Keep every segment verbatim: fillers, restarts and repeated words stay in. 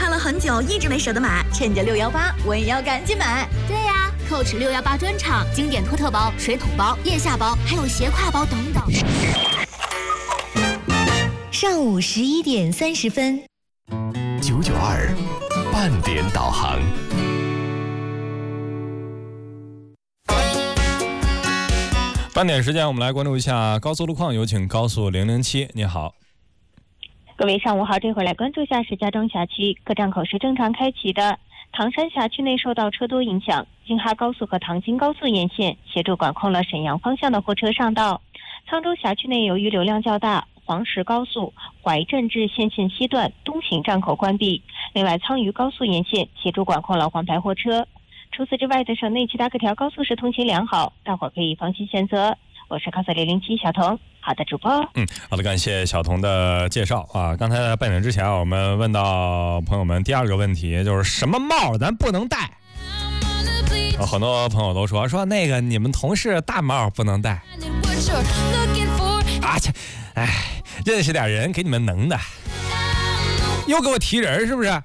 看了很久，一直没舍得买，趁着六幺八，我也要赶紧买。 对呀、啊、，Coach 六幺八专场，经典托特包、水桶包、腋下包，还有斜挎包等等。 上午十一点三十分， 九九二半点导航。 半点时间，我们来关注一下高速路况，有请高速零零七，你好。 各位上午好，这会儿来关注一下石家庄辖区各站口是正常开启的。唐山辖区内受到车多影响，京哈高速和唐京高速沿线协助管控了沈阳方向的货车上道。沧州辖区内由于流量较大，黄石高速怀镇至县县西段东行站口关闭。另外，沧渝高速沿线协助管控了黄牌货车。除此之外，在省内其他各条高速是通行良好，大伙儿可以放心选择。我是高速零零七小童，好的主播。 嗯，好的，感谢小童的介绍啊。刚才在半点之前，我们问到朋友们第二个问题，就是什么帽咱不能戴？啊，很多朋友都说说那个你们同事大帽不能戴。啊切，哎，认识点人给你们能的，又给我提人是不是？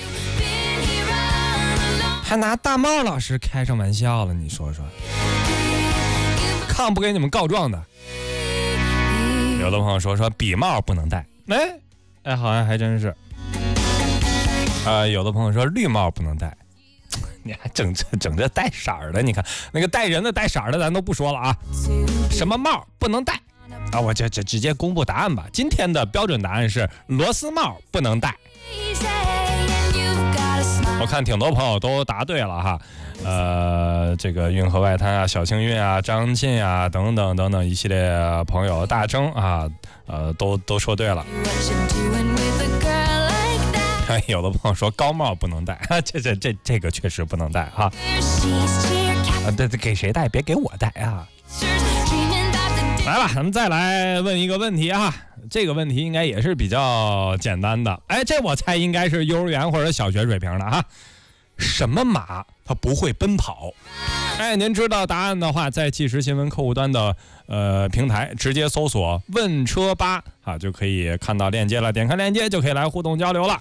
还拿大帽老师开上玩笑了，你说说，抗不给你们告状的。有的朋友说说笔帽不能戴，哎哎，好像还真是。呃，有的朋友说绿帽不能戴，你还整这整这带色儿的，你看那个带人的带色儿的咱都不说了啊，什么帽不能戴啊？我这这直接公布答案吧。今天的标准答案是螺丝帽不能戴。我看挺多朋友都答对了哈，呃，这个运河外滩啊、小庆运啊、张晋啊等等等等一系列朋友，大征啊，呃，都都说对了。有的朋友说高帽不能戴，这这这这个确实不能戴哈。啊，对对，给谁戴？别给我戴啊！来吧，咱们再来问一个问题啊。这个问题应该也是比较简单的，哎，这我猜应该是幼儿园或者小学水平的哈。什么马它不会奔跑？哎，您知道答案的话，在即时新闻客户端的呃平台直接搜索“问车吧”啊，就可以看到链接了。点开链接就可以来互动交流了。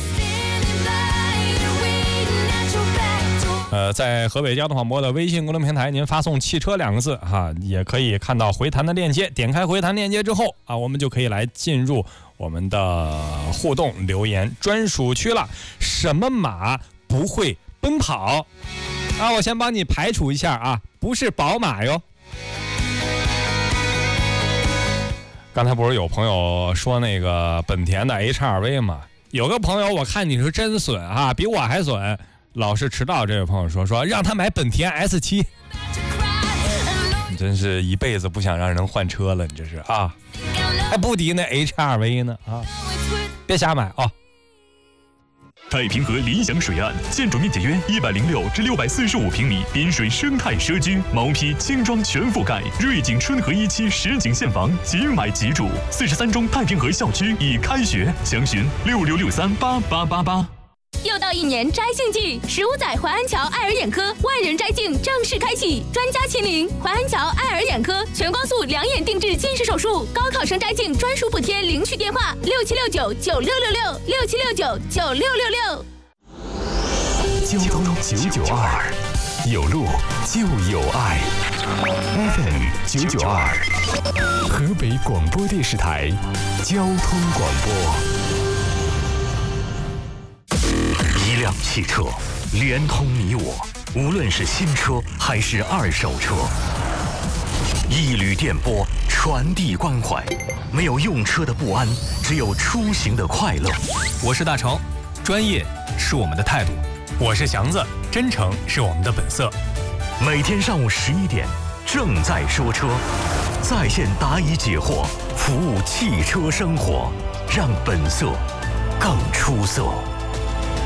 呃，在河北交通广播的微信公众平台，您发送“汽车”两个字哈、啊，也可以看到回弹的链接。点开回弹链接之后啊，我们就可以来进入我们的互动留言专属区了。什么马不会奔跑？啊，我先帮你排除一下啊，不是宝马哟。刚才不是有朋友说那个本田的 H R V 吗？有个朋友我看你是真损啊，比我还损。老是迟到这位朋友说说让他买本田 S 七， 你真是一辈子不想让人换车了，你这是啊，还不敌那 H R V 呢啊，别瞎买啊。 太平河理想水岸，建筑面积约一百零六至六百四十五平米，滨水生态社区，毛坯轻装全覆盖，瑞景春河一期实景现房，即买即住。四十三中太平河校区已开学，详询六六六三八八八八。 又到一年摘镜季，十五载淮安桥爱尔眼科万人摘镜正式开启，专家亲临，淮安桥爱尔眼科全光速两眼定制近视手术，高考生摘镜专属补贴，领取电话六七六九九六六六六七六九九六六六。 交通九九二，有路就有爱。F M 九九二，河北广播电视台交通广播。一辆汽车连通你我，无论是新车还是二手车，一缕电波传递关怀，没有用车的不安，只有出行的快乐。 我是大成，专业是我们的态度；我是祥子，真诚是我们的本色。 每天上午十一点，正在说车，在线答疑解惑，服务汽车生活，让本色更出色。